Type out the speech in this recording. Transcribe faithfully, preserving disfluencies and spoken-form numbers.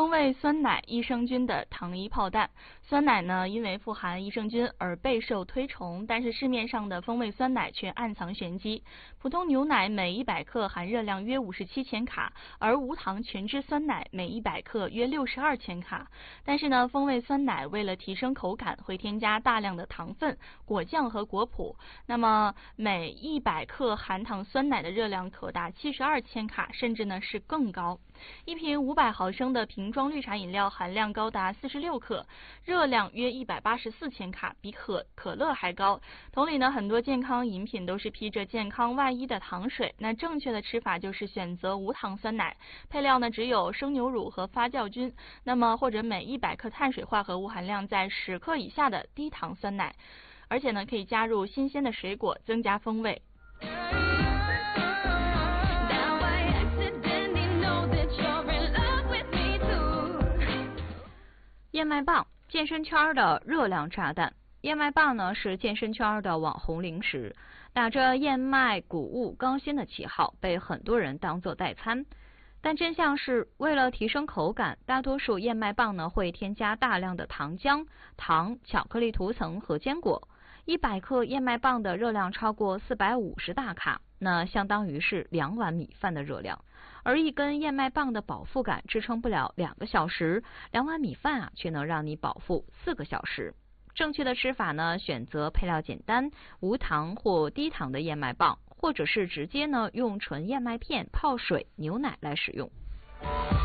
风味酸奶益生菌的糖衣炮弹。酸奶呢，因为富含益生菌而备受推崇，但是市面上的风味酸奶却暗藏玄机。普通牛奶每一百克含热量约五十七千卡，而无糖全脂酸奶每一百克约六十二千卡。但是呢，风味酸奶为了提升口感，会添加大量的糖分、果酱和果脯。那么每一百克含糖酸奶的热量可达七十二千卡，甚至呢是更高。一瓶五百毫升的瓶装绿茶饮料含量高达四十六克，热量约一百八十四千卡，比可可乐还高。同理呢，很多健康饮品都是披着健康外衣的糖水，那正确的吃法就是选择无糖酸奶，配料呢只有生牛乳和发酵菌，那么或者每一百克碳水化合物含量在十克以下的低糖酸奶，而且呢可以加入新鲜的水果，增加风味。燕麦棒，健身圈的热量炸弹。燕麦棒呢是健身圈的网红零食，打着燕麦谷物高纤的旗号，被很多人当作代餐。但真相是，为了提升口感，大多数燕麦棒呢会添加大量的糖浆、糖、巧克力涂层和坚果。一百克燕麦棒的热量超过四百五十大卡，那相当于是两碗米饭的热量。而一根燕麦棒的饱腹感支撑不了两个小时，两碗米饭啊却能让你饱腹四个小时。正确的吃法呢，选择配料简单、无糖或低糖的燕麦棒，或者是直接呢用纯燕麦片泡水、牛奶来使用。